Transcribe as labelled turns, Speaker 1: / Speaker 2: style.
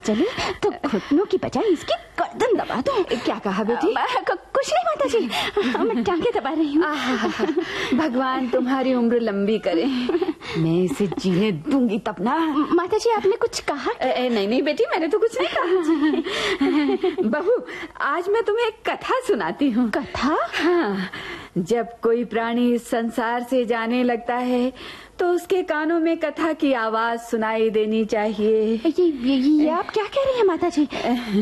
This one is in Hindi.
Speaker 1: चले तो घुटनों की बजाय इसकी गर्दन दबा दो।
Speaker 2: क्या कहा बेटी?
Speaker 1: कुछ नहीं माता जी, मैं टांगे दबा रही हूँ।
Speaker 2: भगवान तुम्हारी उम्र लंबी करे। मैं इसे जीने दूंगी तब ना।
Speaker 1: माता जी आपने कुछ कहा?
Speaker 2: नहीं बेटी, मैंने तो कुछ नहीं कहा। बहू, आज मैं तुम्हें एक कथा सुनाती हूँ।
Speaker 1: कथा?
Speaker 2: हाँ, जब कोई प्राणी इस संसार से जाने लगता है तो उसके कानों में कथा की आवाज सुनाई देनी चाहिए।
Speaker 1: ये आप क्या कह रही हैं माता जी?